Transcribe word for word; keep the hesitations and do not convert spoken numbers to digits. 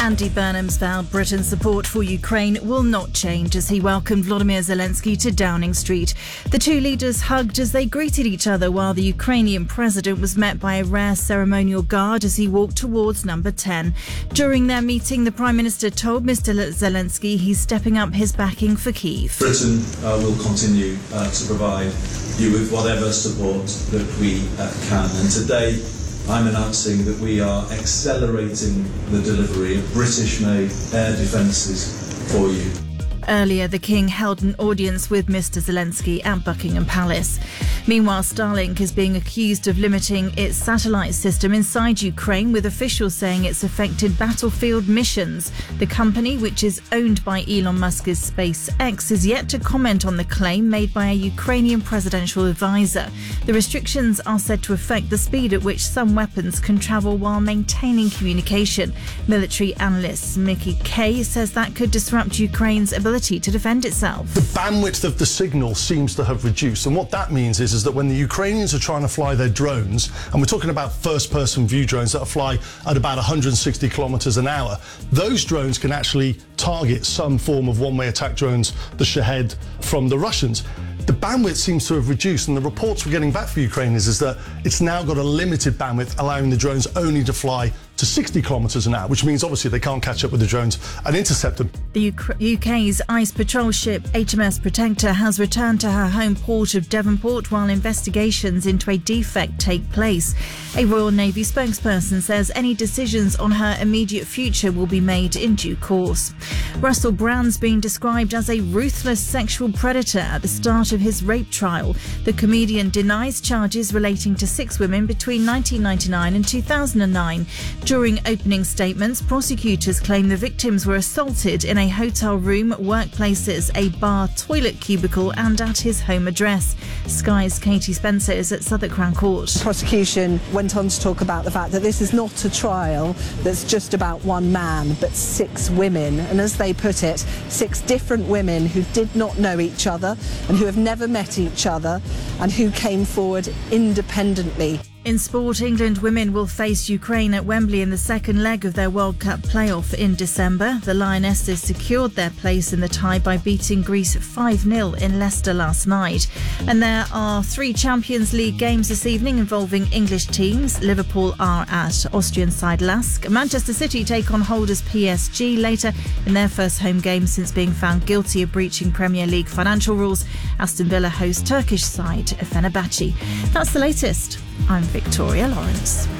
Andy Burnham's vowed Britain's support for Ukraine will not change as he welcomed Volodymyr Zelensky to Downing Street. The two leaders hugged as they greeted each other while the Ukrainian president was met by a rare ceremonial guard as he walked towards number ten. During their meeting, the Prime Minister told Mister Zelensky he's stepping up his backing for Kyiv. Britain uh, will continue uh, to provide you with whatever support that we uh, can. And today, I'm announcing that we are accelerating the delivery of British-made air defences for you. Earlier, the King held an audience with Mister Zelensky at Buckingham Palace. Meanwhile, Starlink is being accused of limiting its satellite system inside Ukraine, with officials saying it's affected battlefield missions. The company, which is owned by Elon Musk's SpaceX, is yet to comment on the claim made by a Ukrainian presidential advisor. The restrictions are said to affect the speed at which some weapons can travel while maintaining communication. Military analyst Mickey Kay says that could disrupt Ukraine's ability to defend itself. The bandwidth of the signal seems to have reduced, and what that means is, is that when the Ukrainians are trying to fly their drones, and we're talking about first-person view drones that fly at about one hundred sixty kilometres an hour, those drones can actually target some form of one-way attack drones, the Shahed from the Russians. The bandwidth seems to have reduced, and the reports we're getting back from Ukraine is, is that it's now got a limited bandwidth, allowing the drones only to fly to sixty kilometres an hour, which means obviously they can't catch up with the drones and intercept them. The U K's ice patrol ship H M S Protector has returned to her home port of Devonport while investigations into a defect take place. A Royal Navy spokesperson says any decisions on her immediate future will be made in due course. Russell Brand's been described as a ruthless sexual predator at the start of his rape trial. The comedian denies charges relating to six women between nineteen ninety-nine and two thousand nine. During opening statements, prosecutors claim the victims were assaulted in a hotel room, workplaces, a bar, toilet cubicle and at his home address. Sky's Katie Spencer is at Southwark Crown Court. The prosecution went on to talk about the fact that this is not a trial that's just about one man, but six women. And as they put it, six different women who did not know each other and who have never met each other and who came forward independently. In sport, England women will face Ukraine at Wembley in the second leg of their World Cup playoff in December. The Lionesses secured their place in the tie by beating Greece five nil in Leicester last night. And there are three Champions League games this evening involving English teams. Liverpool are at Austrian side Lask. Manchester City take on holders P S G later in their first home game since being found guilty of breaching Premier League financial rules. Aston Villa host Turkish side Fenerbahce. That's the latest. I'm Victoria Lawrence.